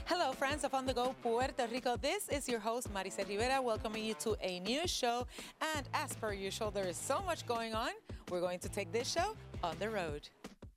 Hello, friends of On The Go Puerto Rico. This is your host, Maricel Rivera, welcoming you to a new show. And as per usual, there is so much going on. We're going to take this show on the road.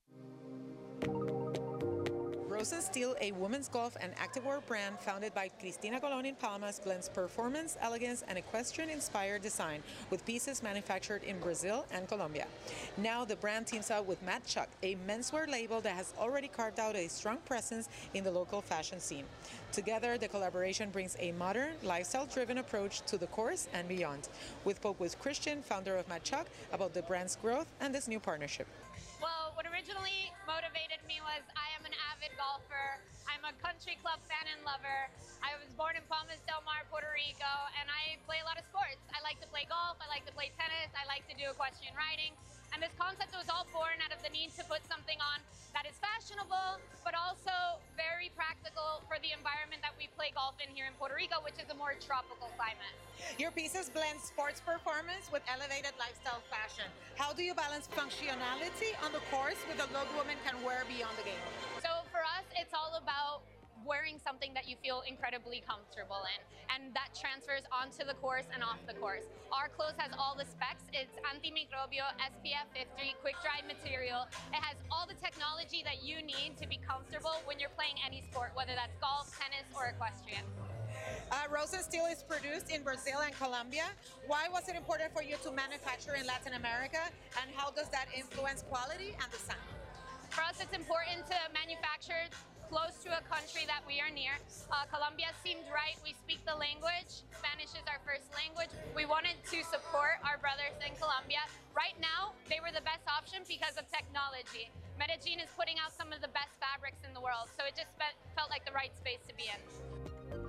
Rosa Steel, a women's golf and activewear brand founded by Cristina Colon in Palmas, blends performance, elegance, and equestrian-inspired design with pieces manufactured in Brazil and Colombia. Now the brand teams up with Matt Chuck, a menswear label that has already carved out a strong presence in the local fashion scene. Together, the collaboration brings a modern, lifestyle-driven approach to the course and beyond. We spoke with Christian, founder of Matt Chuck, about the brand's growth and this new partnership. Well, what originally motivated me was I am an avid golfer. I'm a country club fan and lover. I was born in Palmas del Mar, Puerto Rico, and I play a lot of sports. I like to play golf, I like to play tennis, I like to do equestrian riding. And this concept was all born out of the need to put something on that is fashionable, but also very practical for the environment that we play golf in here in Puerto Rico, which is a more tropical climate. Your pieces blend sports performance with elevated lifestyle fashion. How do you balance functionality on the course with a look women can wear beyond the game? So for us, it's all about wearing something that you feel incredibly comfortable in, and that transfers onto the course and off the course. Our clothes has all the specs. It's antimicrobial, SPF 50, quick dry material. It has all the technology that you need to be comfortable when you're playing any sport, whether that's golf, tennis, or equestrian. Rosa Steel is produced in Brazil and Colombia. Why was it important for you to manufacture in Latin America, and how does that influence quality and design? For us, it's important to manufacture close to a country that we are near. Colombia seemed right. We speak the language. Spanish is our first language. We wanted to support our brothers in Colombia. Right now, they were the best option because of technology. Medellin is putting out some of the best fabrics in the world, so it just felt like the right space to be in.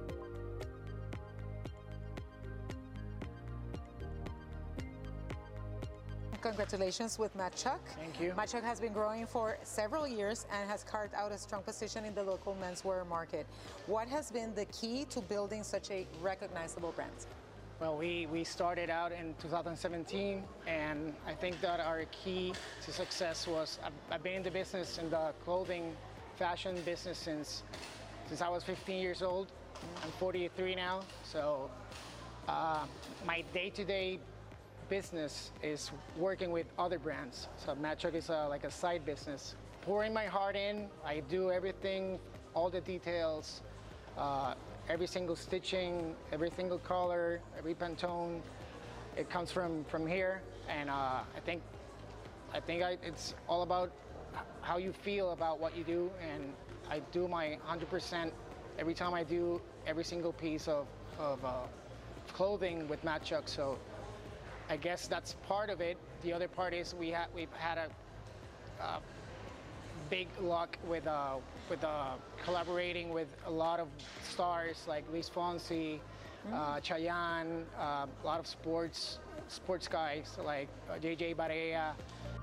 Congratulations with Matt Chuck. Thank you. Matt Chuck has been growing for several years and has carved out a strong position in the local menswear market. What has been the key to building such a recognizable brand? Well, we started out in 2017, and I think that our key to success was I've been in the business, in the clothing fashion business since I was 15 years old. I'm 43 now, so my day-to-day business is working with other brands. So Matt Chuck is like a side business. Pouring my heart in, I do everything, all the details, every single stitching, every single color, every Pantone. It comes from here, and I think it's all about how you feel about what you do, and I do my 100% every time I do every single piece of clothing with Matt Chuck. So I guess that's part of it. The other part is we've had a big luck with collaborating with a lot of stars like Luis Fonsi, Chayanne, a lot of sports guys like JJ Barea.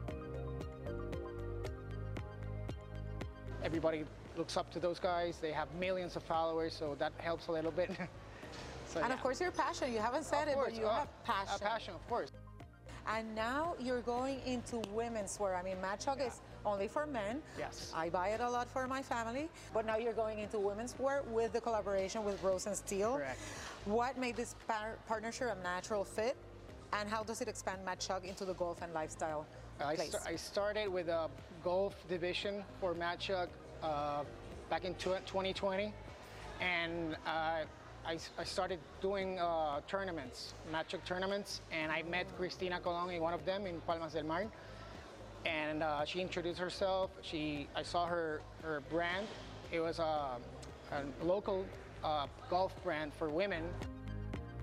Everybody looks up to those guys. They have millions of followers, so that helps a little bit. So, and of course, your passion. You haven't said it, but you have passion. A passion, of course. And now you're going into women's wear. I mean, Matt Chuck is only for men. Yes. I buy it a lot for my family. But now you're going into women's wear with the collaboration with Rosa Steel. Correct. What made this partnership a natural fit? And how does it expand Matt Chuck into the golf and lifestyle place? I started with a golf division for Matt Chuck back in 2020. And I started doing tournaments, Matt Chuck tournaments, and I met Cristina Colon in one of them in Palmas del Mar. And she introduced herself. I saw her brand. It was a local golf brand for women.